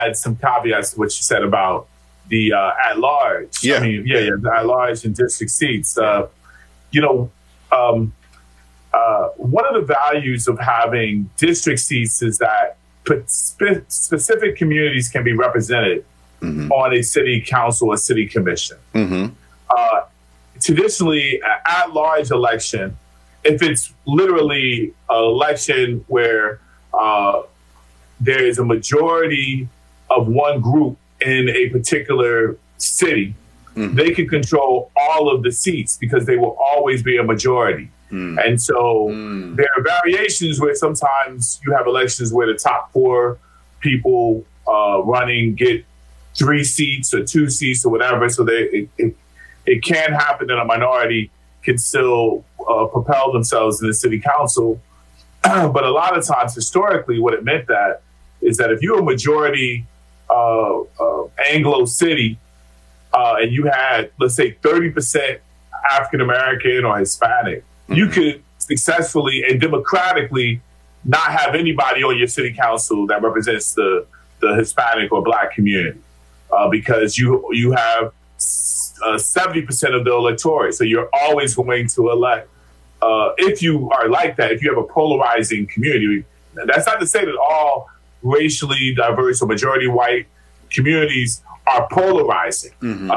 add some caveats to what you said about the at large. Yeah. I mean, the at large and district seats. One of the values of having district seats is that specific communities can be represented on a city council or city commission. Traditionally, an at-large election, if it's literally an election where there is a majority of one group in a particular city, they can control all of the seats because they will always be a majority. And so there are variations where sometimes you have elections where the top 4 people running get 3 seats or 2 seats or whatever. So it can happen that a minority can still propel themselves in the city council. But a lot of times, historically, what it meant that is that if you're a majority Anglo city and you had, let's say, 30% African-American or Hispanic, you could successfully and democratically not have anybody on your city council that represents the Hispanic or Black community because you have 70% of the electorate. So you're always going to elect. If you are like that, if you have a polarizing community, that's not to say that all racially diverse or majority white communities are polarizing.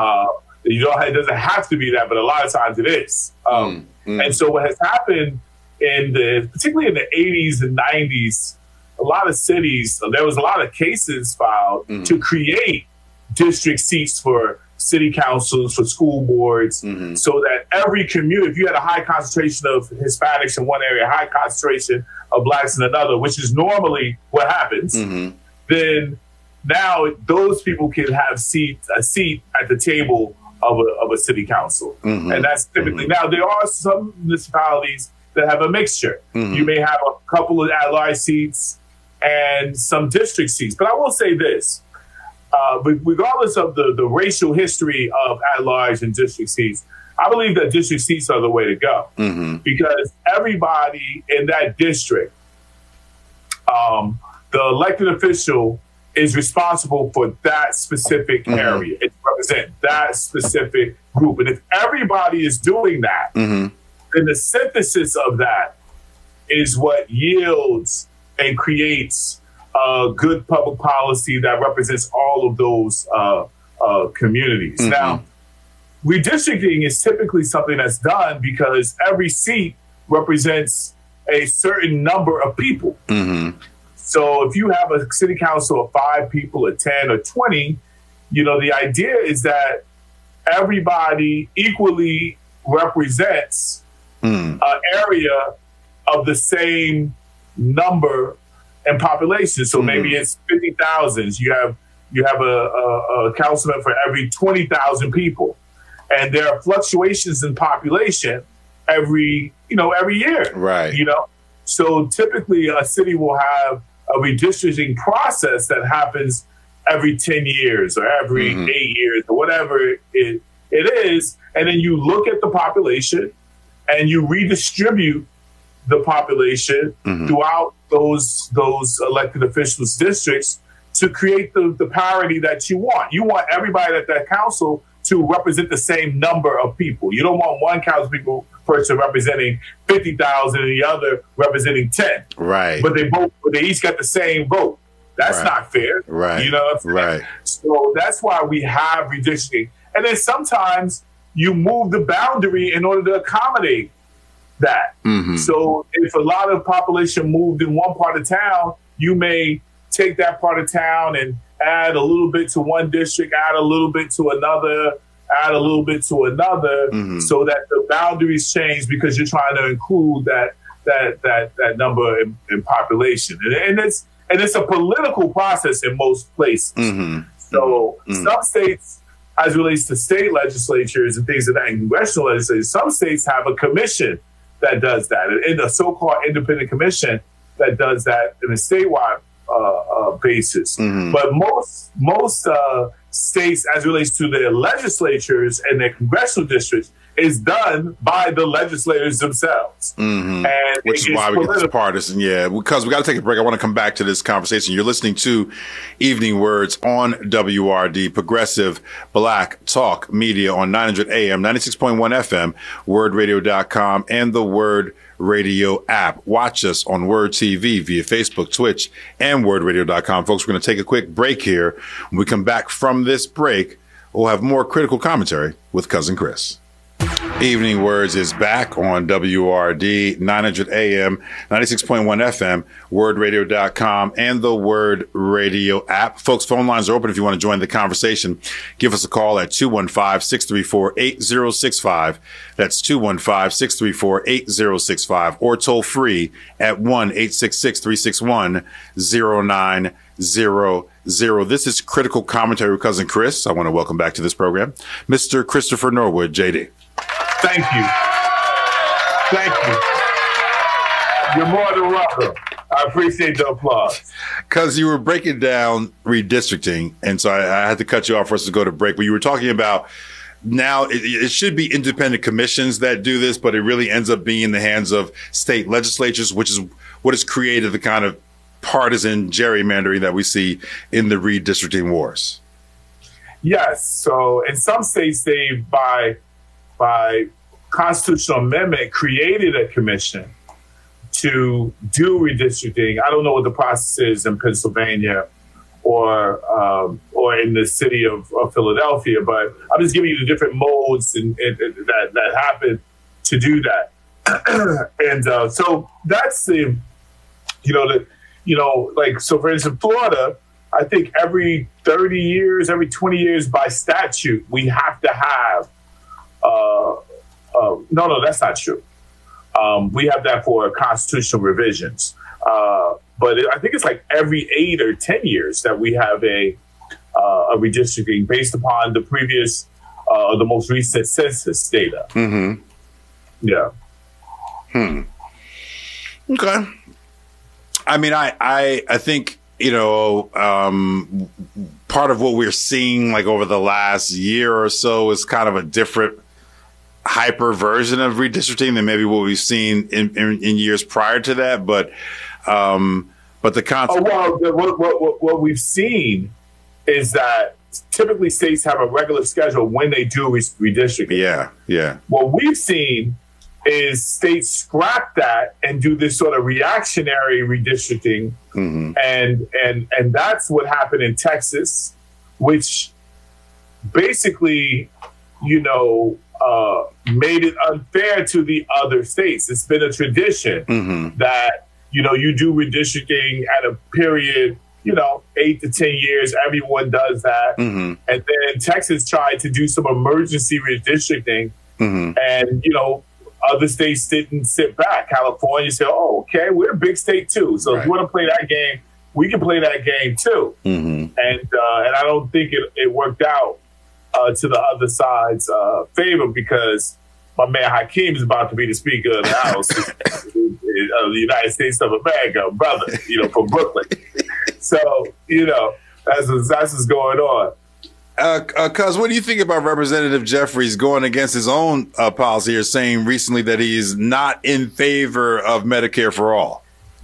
It doesn't have to be that, but a lot of times it is. And so what has happened particularly in the 80s and 90s, a lot of cities, there was a lot of cases filed to create district seats for city councils, for school boards, so that every community, if you had a high concentration of Hispanics in one area, a high concentration of Blacks in another, which is normally what happens, then now those people can have a seat at the table of a city council. And that's typically, now there are some municipalities that have a mixture. You may have a couple of at-large seats and some district seats. But I will say this, regardless of the racial history of at-large and district seats, I believe that district seats are the way to go. Because everybody in that district, the elected official is responsible for that specific area. It represents that specific group. And if everybody is doing that, then the synthesis of that is what yields and creates good public policy that represents all of those communities. Now, redistricting is typically something that's done because every seat represents a certain number of people. So if you have a city council of 5 people or 10 or 20, the idea is that everybody equally represents an area of the same number and population. So maybe it's 50,000. You have a councilman for every 20,000 people. And there are fluctuations in population every year. Right. So typically a city will have a redistricting process that happens every 10 years or every 8 years or whatever it is. And then you look at the population and you redistribute the population throughout those elected officials' districts to create the parity that you want. You want everybody at that council to represent the same number of people. You don't want one council person representing 50,000 and the other representing 10. Right. But they each got the same vote. That's not fair. Right. You know what I'm saying? Right. So that's why we have redistricting. And then sometimes you move the boundary in order to accommodate that. So if a lot of population moved in one part of town, you may take that part of town and add a little bit to one district, add a little bit to another, add a little bit to another, so that the boundaries change because you're trying to include that number in population. And it's a political process in most places. So some states, as it relates to state legislatures and things of that, and congressional legislatures, some states have a commission that does that, and a so-called independent commission that does that in a statewide basis. But most states, as it relates to their legislatures and their congressional districts, is done by the legislators themselves. Mm-hmm. And which is why we get this partisan. Yeah, because we got to take a break. I want to come back to this conversation. You're listening to Evening Words on WRD, Progressive Black Talk Media on 900 AM, 96.1 FM, wordradio.com, and the Word Radio app. Watch us on Word TV via Facebook, Twitch, and wordradio.com. Folks, we're going to take a quick break here. When we come back from this break, we'll have more critical commentary with Cousin Chris. Evening Words is back on WRD, 900 AM, 96.1 FM, wordradio.com, and the Word Radio app. Folks, phone lines are open if you want to join the conversation. Give us a call at 215-634-8065. That's 215-634-8065, or toll free at 1-866-361-0900. This is Critical Commentary with Cousin Chris. I want to welcome back to this program Mr. Christopher Norwood, JD. Thank you. Thank you. You're more than welcome. I appreciate the applause. Because you were breaking down redistricting, and so I had to cut you off for us to go to break. But you were talking about now it should be independent commissions that do this, but it really ends up being in the hands of state legislatures, which is what has created the kind of partisan gerrymandering that we see in the redistricting wars. Yes. So in some states, they by constitutional amendment created a commission to do redistricting. I don't know what the process is in Pennsylvania or in the city of Philadelphia, but I'm just giving you the different modes and that happen to do that. And so that's the, so for instance, Florida, I think every 30 years, every 20 years by statute, we have to have no, that's not true. We have that for constitutional revisions. But I think it's like every 8 or 10 years that we have a redistricting based upon the previous, the most recent census data. Mm-hmm. Yeah. Okay. I mean, I think, part of what we're seeing like over the last year or so is kind of a different hyper version of redistricting than maybe what we've seen in years prior to that. But the concept. What we've seen is that typically states have a regular schedule when they do redistricting. Yeah. What we've seen is states scrap that and do this sort of reactionary redistricting. Mm-hmm. And that's what happened in Texas, which basically, made it unfair to the other states. It's been a tradition mm-hmm. that, you do redistricting at a period, 8 to 10 years, everyone does that. Mm-hmm. And then Texas tried to do some emergency redistricting mm-hmm. and, other states didn't sit back. California said, oh, okay, we're a big state too. So if you want to play that game, we can play that game too. Mm-hmm. And I don't think it worked out to the other side's favor because my man Hakeem is about to be the Speaker of the House of the United States of America, brother, from Brooklyn. So, that's what's going on. Cuz, what do you think about Representative Jeffries going against his own policy here, saying recently that he is not in favor of Medicare for all?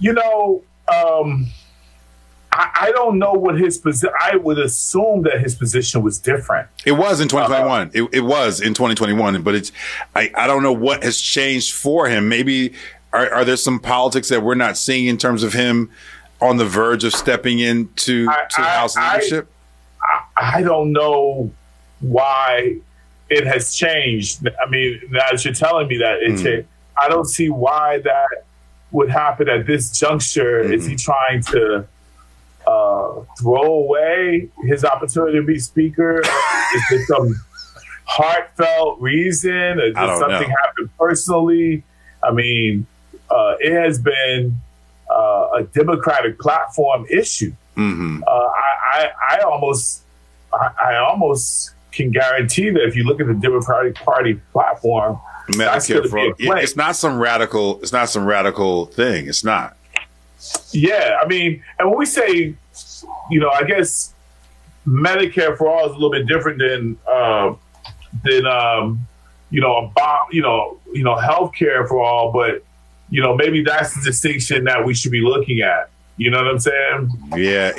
I don't know what his position. I would assume that his position was different. It was in 2021. It was in 2021, but I don't know what has changed for him. Maybe are there some politics that we're not seeing in terms of him on the verge of stepping into House leadership? I don't know why it has changed. I mean, now that you're telling me that, I don't see why that would happen at this juncture. Mm-hmm. Is he trying to throw away his opportunity to be Speaker? Is there some heartfelt reason? Or did something happen personally? I mean, it has been a Democratic platform issue. Mm-hmm. I almost can guarantee that if you look at the Democratic Party platform, Medicare for all. It's not some radical thing. It's not. Yeah, I mean, and when we say, I guess Medicare for all is a little bit different than healthcare for all, but maybe that's the distinction that we should be looking at. You know what I'm saying? Yeah.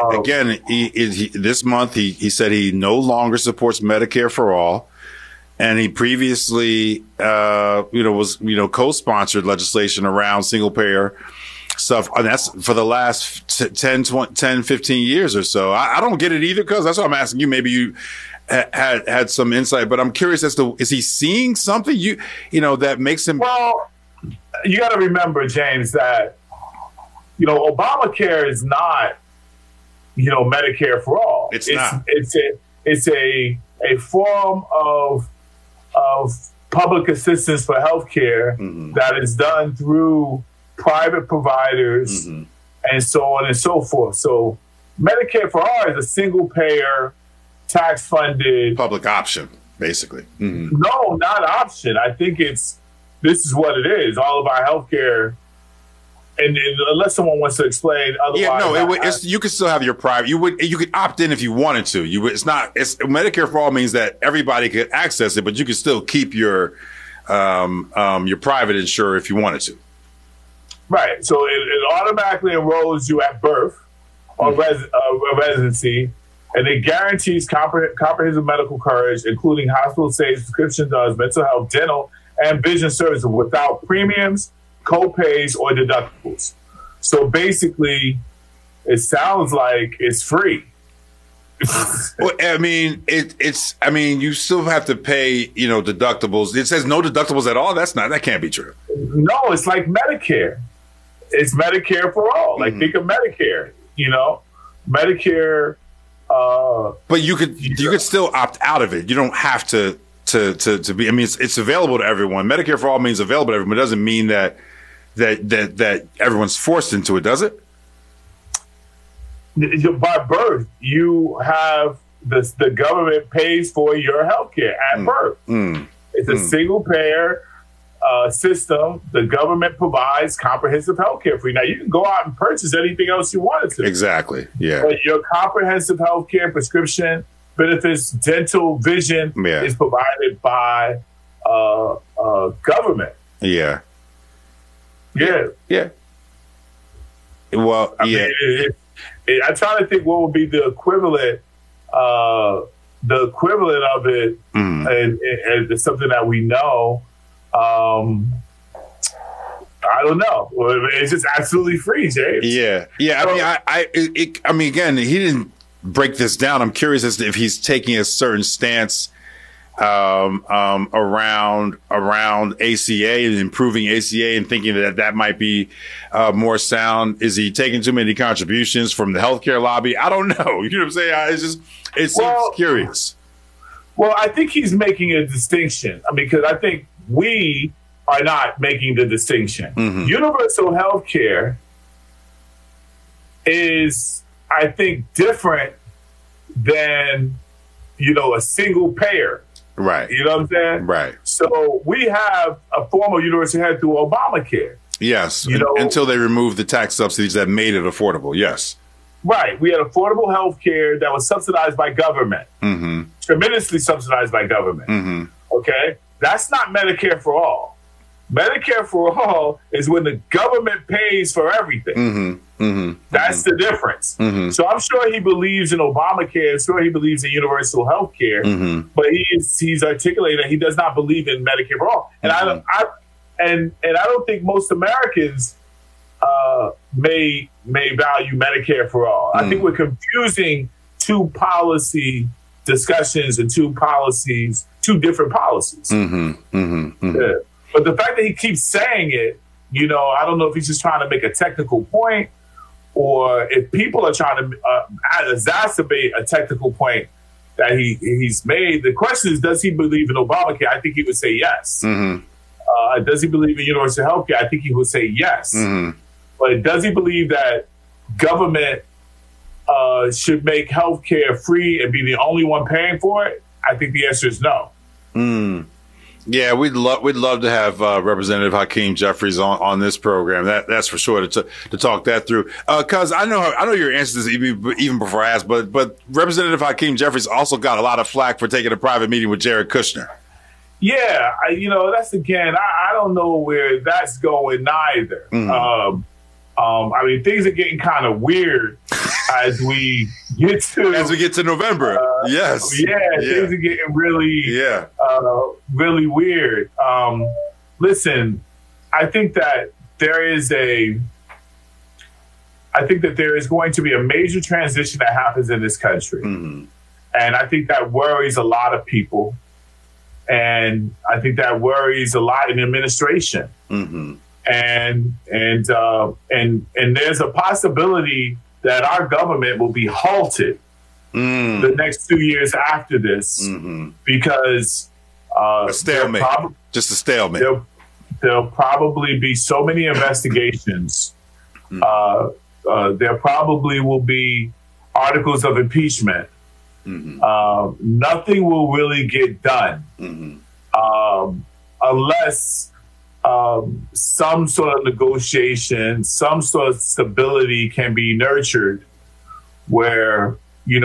This month he said he no longer supports Medicare for all. And he previously, co-sponsored legislation around single payer stuff. And that's for the last 10, 15 years or so. I don't get it either, because that's what I'm asking you. Maybe you had some insight, but I'm curious as to, is he seeing something that makes him? Well, you got to remember, James, that, Obamacare is not, Medicare for all. It's not. It's a form of public assistance for healthcare that is done through private providers and so on and so forth. So Medicare for all is a single payer, tax funded public option, basically. No, not option. I think this is what it is. All of our healthcare. And unless someone wants to explain otherwise, you could still have your private. You could opt in if you wanted to. It's Medicare for all means that everybody could access it, but you could still keep your private insurer if you wanted to. Right. So it automatically enrolls you at birth or residency, and it guarantees comprehensive medical coverage, including hospital stays, prescription drugs, mental health, dental, and vision services without premiums, co-pays, or deductibles. So basically, it sounds like it's free. Well, I mean, you still have to pay, deductibles. It says no deductibles at all. That can't be true. No, it's like Medicare. It's Medicare for all. Like, think of Medicare, Medicare. But you could still opt out of it. You don't have to be. I mean, it's available to everyone. Medicare for all means available to everyone. It doesn't mean that everyone's forced into it, does it? By birth, you have the government pays for your health care at birth. It's a single payer system. The government provides comprehensive health care for you. Now, you can go out and purchase anything else you wanted to. Exactly. Yeah. But your comprehensive health care, prescription, benefits, dental, vision is provided by government. Yeah. Yeah. Yeah. Well, I'm trying to think what would be the equivalent of it, and it's something that we know. I don't know. It's just absolutely free, James. Yeah. I mean, again, he didn't break this down. I'm curious as to if he's taking a certain stance around ACA and improving ACA and thinking that might be more sound. Is he taking too many contributions from the healthcare lobby? I don't know. You know what I'm saying? It seems curious. Well, I think he's making a distinction because I think we are not making the distinction. Universal health care is, I think, different than, a single payer. Right. You know what I'm saying? Right. So we have a form of universal health through Obamacare. Yes. Until they removed the tax subsidies that made it affordable. Yes. Right. We had affordable health care that was subsidized by government. Tremendously subsidized by government. Okay? That's not Medicare for all. Medicare for all is when the government pays for everything. That's the difference. So I'm sure he believes in Obamacare. I'm sure he believes in universal health care. But he's articulated that he does not believe in Medicare for all. And I don't think most Americans may value Medicare for all. I think we're confusing two policy discussions and two different policies. Yeah. But the fact that he keeps saying it, I don't know if he's just trying to make a technical point or if people are trying to exacerbate a technical point that he's made. The question is, does he believe in Obamacare? I think he would say yes. Does he believe in universal health care? I think he would say yes. But does he believe that government should make health care free and be the only one paying for it? I think the answer is no. Yeah, we'd love to have Representative Hakeem Jeffries on this program. That's for sure to talk that through. Cause I know your answer to this even before I asked, but Representative Hakeem Jeffries also got a lot of flack for taking a private meeting with Jared Kushner. Yeah, that's again. I don't know where that's going either. I mean, things are getting kind of weird as we get to November. Yes, things are getting really weird. Listen, I think that there is going to be a major transition that happens in this country, and I think that worries a lot of people. And I think that worries a lot in the administration. And there's a possibility that our government will be halted the next 2 years after this because a stalemate. Just a stalemate. There'll probably be so many investigations. There probably will be articles of impeachment. Nothing will really get done unless some sort of negotiation, some sort of stability can be nurtured, where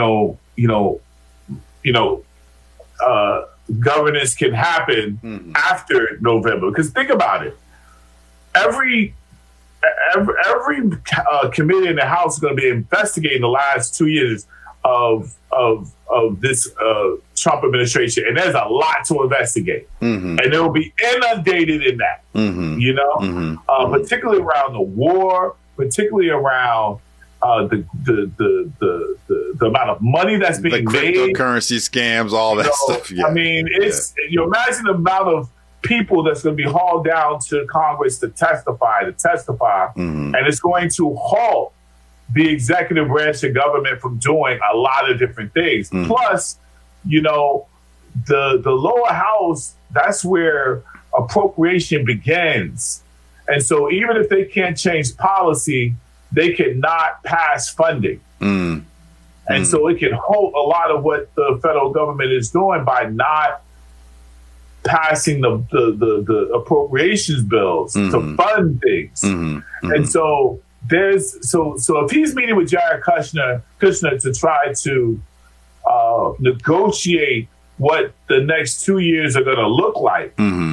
governance can happen after November. Because think about it, every committee in the House is going to be investigating the last 2 years of this Trump administration, and there's a lot to investigate, and they'll be inundated in that, particularly around the war, particularly around the amount of money that's being made, cryptocurrency scams, all that stuff. Yeah. I mean, you imagine the amount of people that's going to be hauled down to Congress to testify, and it's going to halt the executive branch of government from doing a lot of different things. Plus, the lower house, that's where appropriation begins. And so even if they can't change policy, they cannot pass funding. And so it can halt a lot of what the federal government is doing by not passing the appropriations bills to fund things. And so so if he's meeting with Jared Kushner to try to negotiate what the next 2 years are going to look like,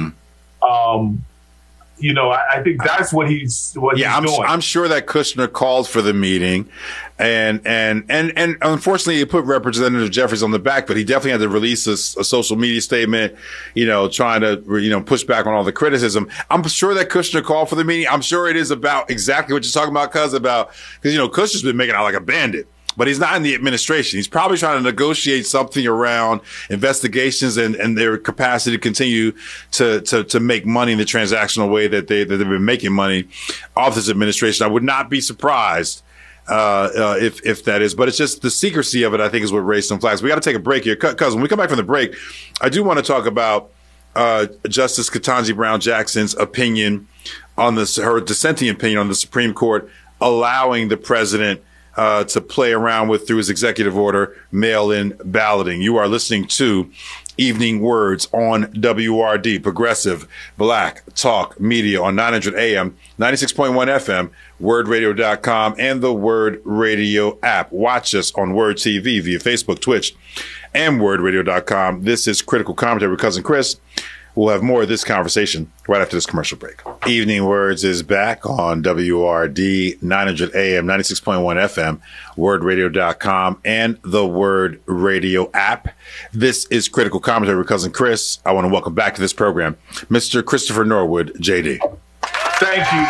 I think that's what he's doing. I'm sure that Kushner called for the meeting, and unfortunately, he put Representative Jeffries on the back, but he definitely had to release a social media statement, trying to push back on all the criticism. I'm sure that Kushner called for the meeting. I'm sure it is about exactly what you're talking about, because Kushner's been making out like a bandit. But he's not in the administration. He's probably trying to negotiate something around investigations and their capacity to continue to make money in the transactional way that they've been making money off this administration. I would not be surprised if that is, but it's just the secrecy of it, I think, is what raised some flags. We got to take a break here, because when we come back from the break, I do want to talk about Justice Ketanji Brown Jackson's opinion on her dissenting opinion on the Supreme Court allowing the president to play around with, through his executive order, mail-in balloting. You are listening to Evening Words on WRD, Progressive Black Talk Media on 900 AM, 96.1 FM, wordradio.com, and the Word Radio app. Watch us on Word TV via Facebook, Twitch, and wordradio.com. This is Critical Commentary with Cousin Chris. We'll have more of this conversation right after this commercial break. Evening Words is back on WRD, 900 AM, 96.1 FM, wordradio.com, and the Word Radio app. This is Critical Commentary with Cousin Chris. I want to welcome back to this program Mr. Christopher Norwood, JD. Thank you.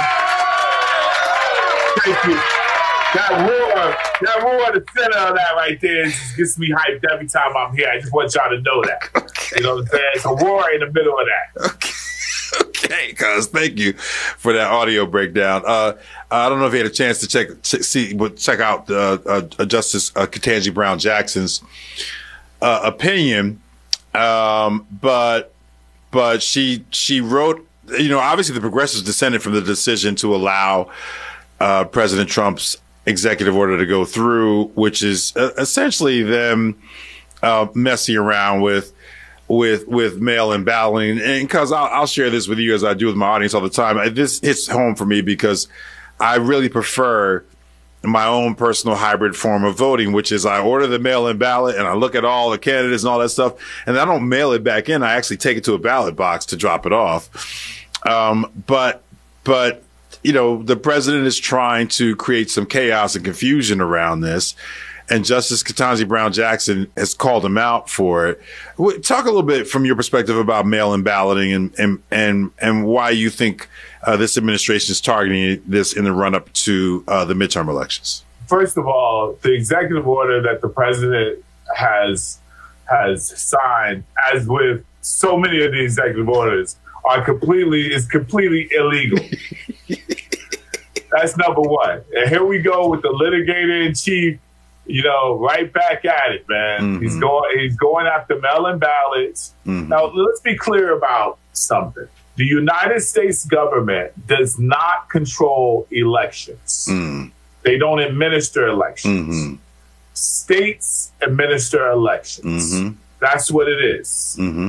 That roar, the center of that right there just gets me hyped every time I'm here. I just want y'all to know that. Okay. You know what I'm saying? It's a roar in the middle of that. Okay, cuz thank you for that audio breakdown. I don't know if you had a chance to check out Justice Ketanji Brown Jackson's opinion, but she wrote, obviously the progressives dissented from the decision to allow President Trump's executive order to go through, which is essentially them messing around with mail-in balloting. And because I'll share this with you, as I do with my audience all the time, this hits home for me because I really prefer my own personal hybrid form of voting, which is I order the mail-in ballot and I look at all the candidates and all that stuff, and I don't mail it back in. I actually take it to a ballot box to drop it off. But the president is trying to create some chaos and confusion around this. And Justice Ketanji Brown Jackson has called him out for it. Talk a little bit from your perspective about mail-in balloting and why you think this administration is targeting this in the run-up to the midterm elections. First of all, the executive order that the president has signed, as with so many of the executive orders, is completely illegal. That's number one. And here we go with the litigator in chief. Right back at it, man. Mm-hmm. He's going after mail-in ballots. Mm-hmm. Now, let's be clear about something. The United States government does not control elections. Mm. They don't administer elections. Mm-hmm. States administer elections. Mm-hmm. That's what it is. Mm-hmm.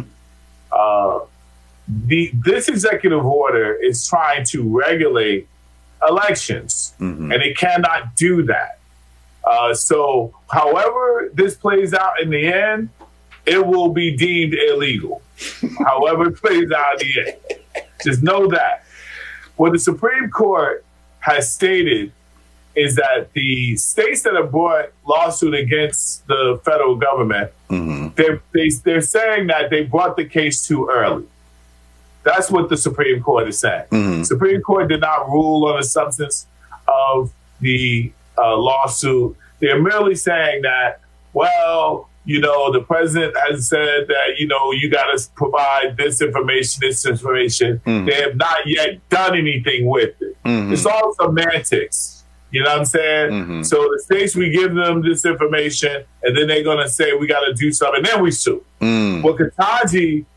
This executive order is trying to regulate elections, and it cannot do that. So however this plays out in the end, it will be deemed illegal. However it plays out in the end. Just know that. What the Supreme Court has stated is that the states that have brought lawsuit against the federal government, they're saying that they brought the case too early. That's what the Supreme Court is saying. Mm-hmm. Supreme Court did not rule on the substance of the lawsuit. They're merely saying that, the president has said that, you got to provide this information. Mm-hmm. They have not yet done anything with it. Mm-hmm. It's all semantics. You know what I'm saying? Mm-hmm. So the states, we give them this information, and then they're going to say we got to do something, and then we sue. Mm. Well, Ketanji,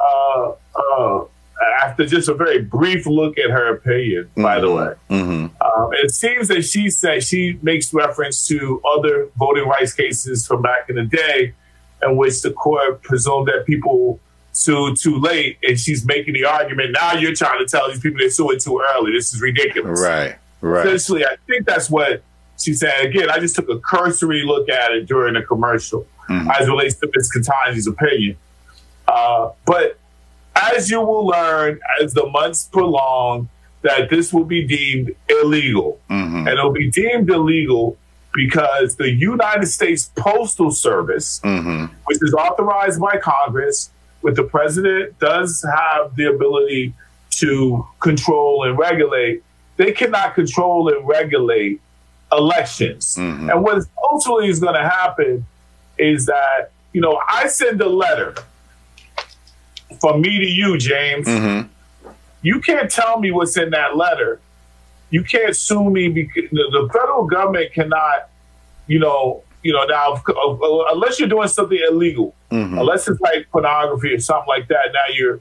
after just a very brief look at her opinion, by the way, it seems that she makes reference to other voting rights cases from back in the day in which the court presumed that people sued too late, and she's making the argument, now you're trying to tell these people they're suing too early. This is ridiculous. Right. Essentially, I think that's what she's saying. Again, I just took a cursory look at it during the commercial as it relates to Ms. Ketanji's opinion. But as you will learn as the months prolong, that this will be deemed illegal. Mm-hmm. And it'll be deemed illegal because the United States Postal Service, which is authorized by Congress, which the president does have the ability to control and regulate, they cannot control and regulate elections. Mm-hmm. And what ultimately is going to happen is that, I send a letter from me to you, James. Mm-hmm. You can't tell me what's in that letter. You can't sue me because the federal government cannot, now, unless you're doing something illegal, unless it's like pornography or something like that. Now you're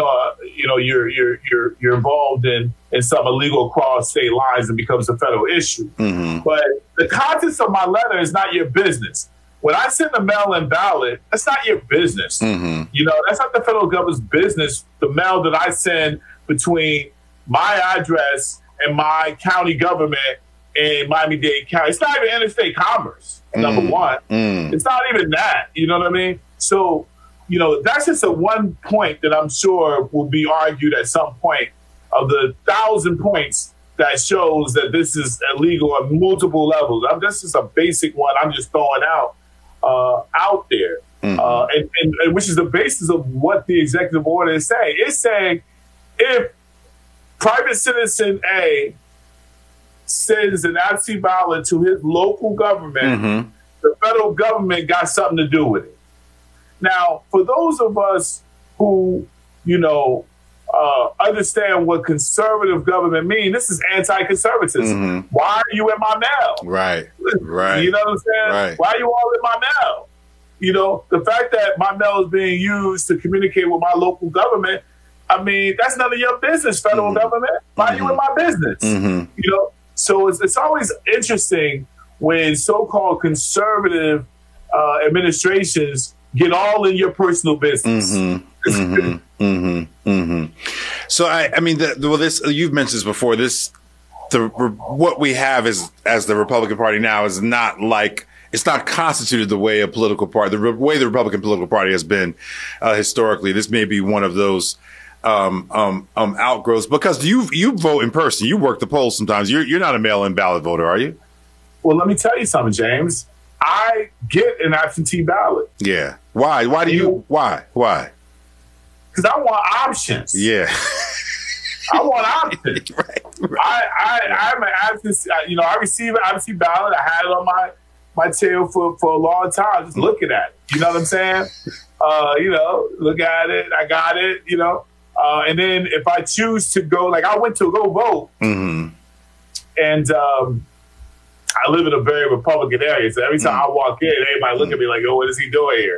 involved in some illegal cross state lines and becomes a federal issue. Mm-hmm. But the contents of my letter is not your business. When I send a mail-in ballot, that's not your business. Mm-hmm. That's not the federal government's business. The mail that I send between my address and my county government in Miami-Dade County, it's not even interstate commerce, number one. It's not even that. You know what I mean? So, that's just a one point that I'm sure will be argued at some point of the 1,000 points that shows that this is illegal on multiple levels. That's just a basic one I'm just throwing out there, and which is the basis of what the executive order is saying. It's saying if private citizen A sends an absentee ballot to his local government, the federal government got something to do with it. Now, for those of us who, understand what conservative government means, this is anti-conservatism. Why are you in my mail? Right. You know what I'm saying? Right. Why are you all in my mail? The fact that my mail is being used to communicate with my local government, that's none of your business, federal government. Why are you in my business? So it's always interesting when so-called conservative administrations get all in your personal business. So this you've mentioned this before. This what we have as the Republican Party now is not like, it's not constituted the way a political party, the way the Republican political party has been historically. This may be one of those outgrowths, because you vote in person. You work the polls sometimes. You're not a mail-in ballot voter, are you? Well, let me tell you something, James. I get an absentee ballot. Yeah. Why? Why do you? Why? Because I want options. Yeah. I want options. Right. I'm an absentee. I receive an absentee ballot. I had it on my tail for a long time, just looking at it. You know what I'm saying? Look at it. I got it. And then if I choose to go, like I went to go vote, and I live in a very Republican area, so every time I walk in, everybody look at me like, "Oh, what is he doing here?"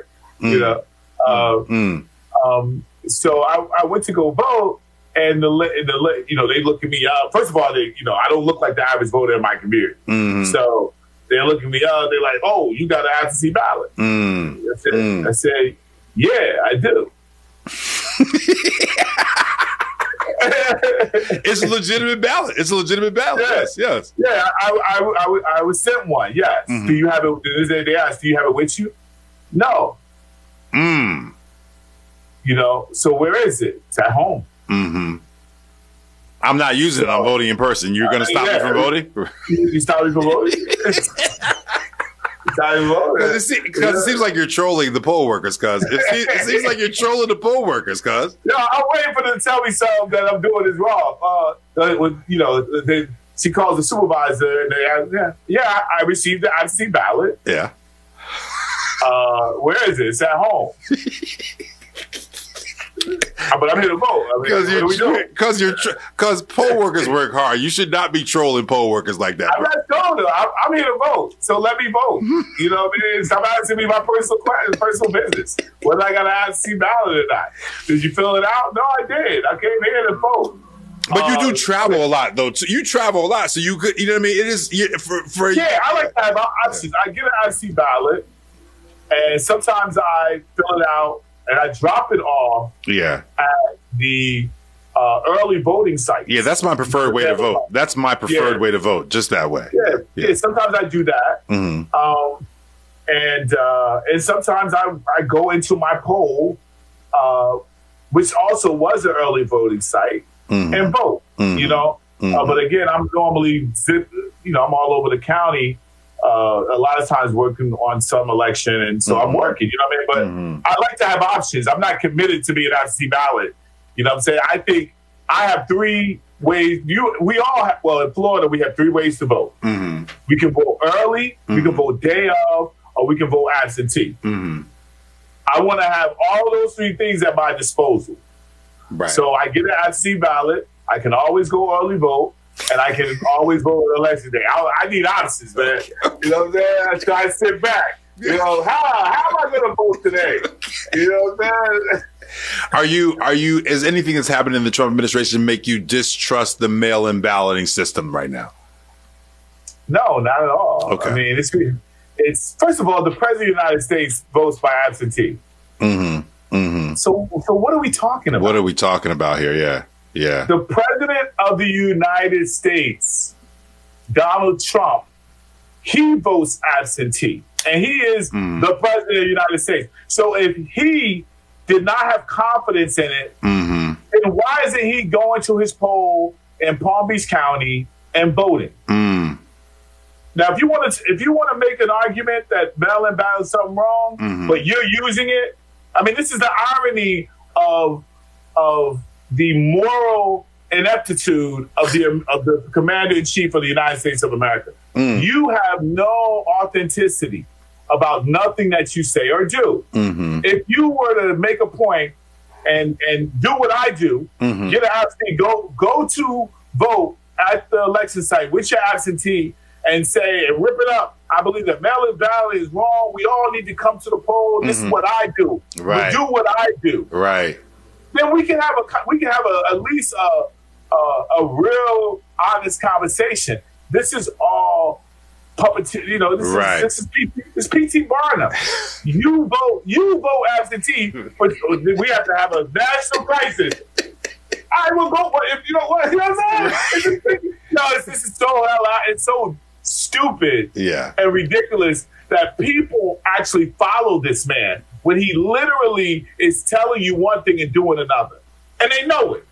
So I went to go vote, and they look at me up. First of all, I don't look like the average voter in my community, so they're looking me up. They're like, "Oh, you got an absentee ballot?" I said, "Yeah, I do." It's a legitimate ballot. Yes. Yeah, I was sent one. Yes. Do you have it? They asked, "Do you have it with you?" No. So where is it? It's at home. I'm not using it. I'm voting in person. You're going to stop me from voting? You stop me from voting? Because it seems like you're trolling the poll workers, cuz. It seems like you're trolling the poll workers, cuz. Yeah, I'm waiting for them to tell me something that I'm doing is wrong. She calls the supervisor and they ask, I received the absentee ballot. Yeah. Where is it? It's at home. But I'm here to vote. Because poll workers work hard. You should not be trolling poll workers like that. I'm not trolling them. I'm here to vote, so let me vote. You know what I mean? Stop asking me my personal business, whether I got an absentee ballot or not. Did you fill it out? No, I did. I came here to vote. But you do travel a lot, though. You travel a lot, so you could. You know what I mean? It is for. Yeah, I like to have options. I get an absentee ballot, and sometimes I fill it out. And I drop it off at the early voting site. Yeah, that's my preferred way to vote. That's my preferred way to vote, just that way. Yeah. Sometimes I do that. And sometimes I go into my poll, which also was an early voting site, and vote, But again, I'm normally, I'm all over the county. A lot of times working on some election, and so I'm working, you know what I mean? But I like to have options. I'm not committed to be an absentee ballot. You know what I'm saying? I think I have three ways. We all have, in Florida, we have three ways to vote. We can vote early, we can vote day of, or we can vote absentee. I want to have all those three things at my disposal. Right. So I get an absentee ballot. I can always go early vote. And I can always vote on election day. I need options, man. You know what I'm saying? So I sit back. How am I going to vote today? You know what I'm saying? Are you? Is anything that's happened in the Trump administration make you distrust the mail-in balloting system right now? No, not at all. Okay. I mean, it's first of all, the president of the United States votes by absentee. So what are we talking about? What are we talking about here? Yeah. The president of the United States, Donald Trump, he votes absentee, and he is the president of the United States. So if he did not have confidence in it, then why isn't he going to his poll in Palm Beach County and voting? Now, if you want to make an argument that mail-in ballot is something wrong, but you're using it, I mean, this is the irony of the moral ineptitude of the commander-in-chief of the United States of America. You have no authenticity about nothing that you say or do. If you were to make a point and do what I do, get an absentee, go to vote at the election site with your absentee and say, and rip it up. I believe that mail-in ballot is wrong. We all need to come to the poll. This is what I do. Right. Do what I do. Right. Then we can have at least a real honest conversation. This is all puppeteer. This is P.T. Barnum. You vote absentee, but we have to have a national crisis. I will go. If you know what I'm saying? This is it's so stupid and ridiculous that people actually follow this man when he literally is telling you one thing and doing another. And they know it.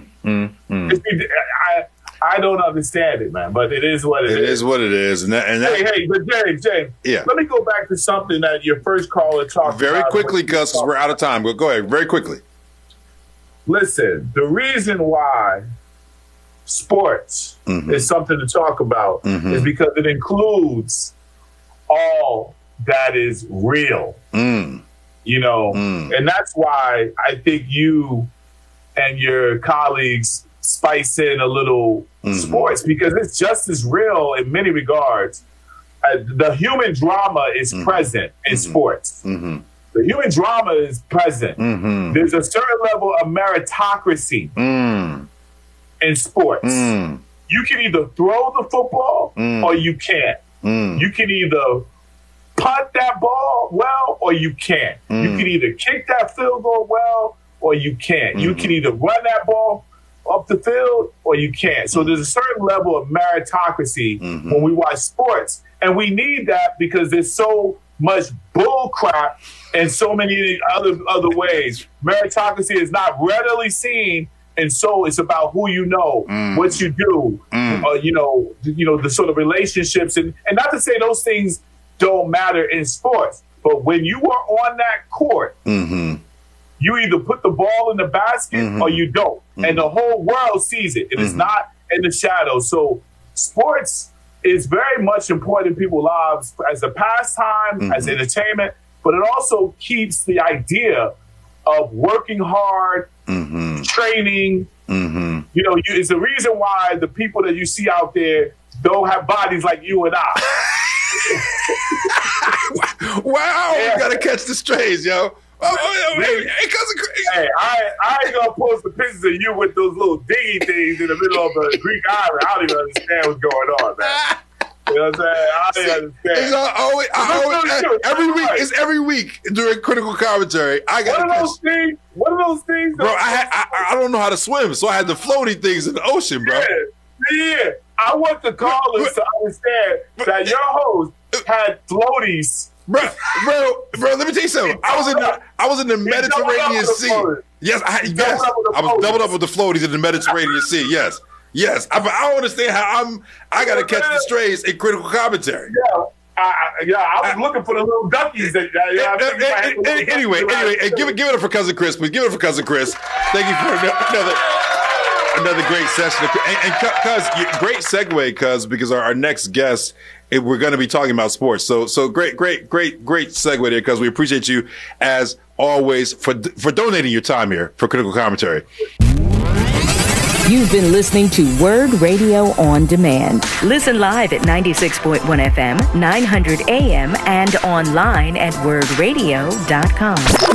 I don't understand it, man, but it is what it is. It is what it is. And but James, let me go back to something that your first caller talked very about. Very quickly, because we're out of time. Go ahead, very quickly. Listen, the reason why sports is something to talk about is because it includes all that is real, and that's why I think you and your colleagues spice in a little sports, because it's just as real in many regards. The human drama is present in sports. The human drama is present. There's a certain level of meritocracy in sports. You can either throw the football or you can't. You can either punt that ball well or you can't. You can either kick that field goal well or you can't. You can either run that ball up the field or you can't. So there's a certain level of meritocracy when we watch sports. And we need that because there's so much bull crap in so many other ways. Meritocracy is not readily seen, and so it's about who you know, what you do, the sort of relationships, and not to say those things don't matter in sports, but when you are on that court, you either put the ball in the basket or you don't, and the whole world sees it. It is not in the shadows. So sports is very much important in people's lives as a pastime, as entertainment, but it also keeps the idea of working hard, training. It's the reason why the people that you see out there don't have bodies like you and I. Wow, you gotta catch the strays, yo. Hey, I ain't gonna post the pictures of you with those little dingy things in the middle of the Greek island. I don't even understand what's going on, man. You know what I'm saying? I don't understand. Every week during critical commentary. I got What are those things? Bro, I don't know how to swim, so I had the floaty things in the ocean, bro. Yeah. I want the callers to understand that your host had floaties. Bro, let me tell you something. I was in the Mediterranean Sea. Yes, I was doubled up with the floaties in the Mediterranean Sea. Yes. I don't understand how I got to catch the strays in critical commentary. I was looking for the little duckies. Anyway, give it up for Cousin Chris, please. Give it up for Cousin Chris. Thank you for another great session. And Cuz, great segue, Cuz, because our next guest, we're going to be talking about sports. So great segue there, Cuz. We appreciate you as always for donating your time here for critical commentary. You've been listening to Word Radio on Demand. Listen live at 96.1 FM, 900 AM, and online at wordradio.com.